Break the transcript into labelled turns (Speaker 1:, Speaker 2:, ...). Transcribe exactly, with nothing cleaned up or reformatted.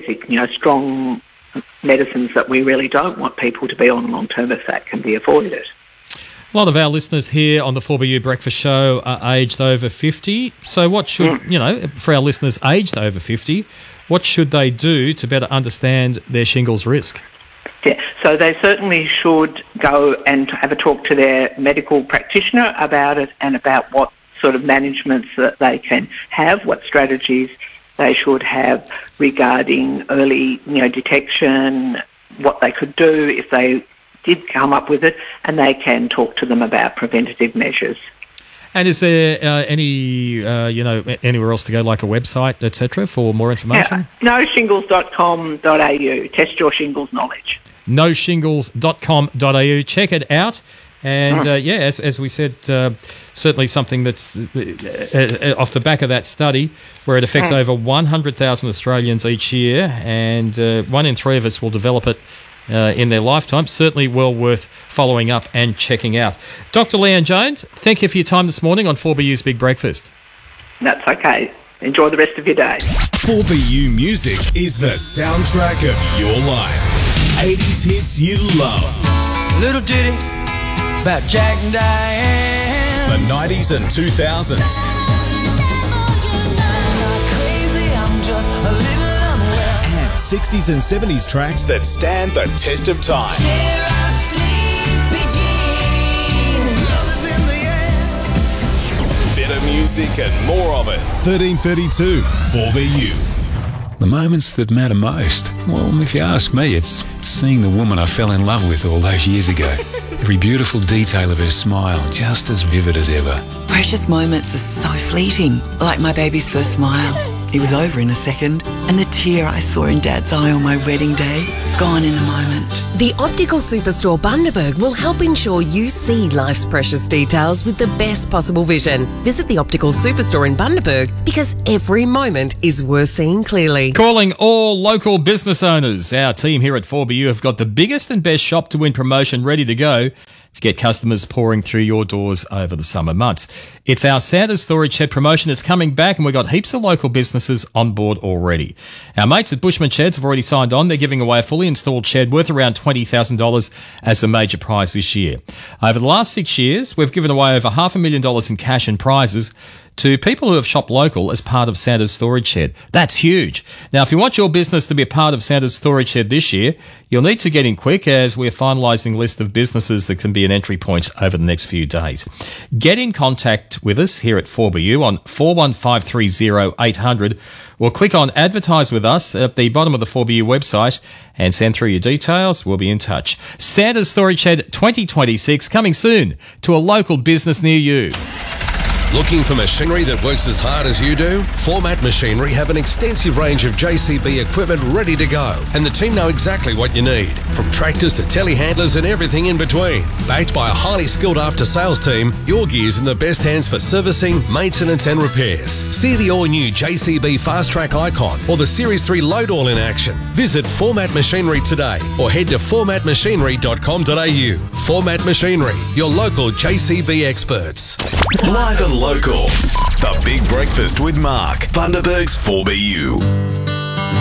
Speaker 1: basic, you know, strong medicines that we really don't want people to be on long term if that can be avoided.
Speaker 2: A lot of our listeners here on the four B U Breakfast Show are aged over fifty. So what should, mm. you know, for our listeners aged over fifty, what should they do to better understand their shingles risk?
Speaker 1: Yeah, so they certainly should go and have a talk to their medical practitioner about it and about what sort of managements that they can have, what strategies they should have regarding early, you know, detection, what they could do if they did come up with it, and they can talk to them about preventative measures.
Speaker 2: And is there uh, any, uh, you know, anywhere else to go, like a website, et cetera, for more information?
Speaker 1: Yeah, no shingles dot com dot a u. Test your shingles knowledge.
Speaker 2: no shingles dot com dot a u. Check it out. And, uh, yeah, as, as we said, uh, certainly something that's uh, off the back of that study where it affects over one hundred thousand Australians each year, and uh, one in three of us will develop it uh, in their lifetime. Certainly well worth following up and checking out. Doctor Leanne Jones, thank you for your time this morning on four B U's Big Breakfast.
Speaker 1: That's okay. Enjoy the rest of your day.
Speaker 3: four B U Music is the soundtrack of your life. eighties hits you love.
Speaker 4: Little ditty about Jack and Diane.
Speaker 3: The nineties and two thousands. And sixties and seventies tracks that stand the test of time. Better music and more of it. thirteen thirty-two, four B U.
Speaker 5: The moments that matter most, well, if you ask me, it's seeing the woman I fell in love with all those years ago. Every beautiful detail of her smile, just as vivid as ever.
Speaker 6: Precious moments are so fleeting, like my baby's first smile. It was over in a second, and the tear I saw in Dad's eye on my wedding day, gone in a moment.
Speaker 7: The Optical Superstore Bundaberg will help ensure you see life's precious details with the best possible vision. Visit the Optical Superstore in Bundaberg because every moment is worth seeing clearly.
Speaker 2: Calling all local business owners. Our team here at four B U have got the biggest and best shop to win promotion ready to go to get customers pouring through your doors over the summer months. It's our Santa's Storage Shed promotion is coming back, and we've got heaps of local businesses on board already. Our mates at Bushman Sheds have already signed on. They're giving away a fully installed shed worth around twenty thousand dollars as a major prize this year. Over the last six years, we've given away over half a million dollars in cash and prizes to people who have shopped local as part of Santa's Storage Shed. That's huge. Now, if you want your business to be a part of Santa's Storage Shed this year, you'll need to get in quick as we're finalising a list of businesses that can be an entry point over the next few days. Get in contact with us here at four B U on four one five three zero eight hundred, or click on Advertise with us at the bottom of the four B U website and send through your details. We'll be in touch. Santa's Storage Shed twenty twenty-six coming soon to a local business near you.
Speaker 8: Looking for machinery that works as hard as you do? Format Machinery have an extensive range of J C B equipment ready to go, and the team know exactly what you need, from tractors to telehandlers and everything in between. Backed by a highly skilled after-sales team, your gear's in the best hands for servicing, maintenance and repairs. See the all-new J C B Fast Track Icon or the Series three Load All in action. Visit Format Machinery today or head to format machinery dot com dot a u. Format Machinery, your local J C B experts.
Speaker 3: Live and local. The Big Breakfast with Mark. Bundaberg's four B U.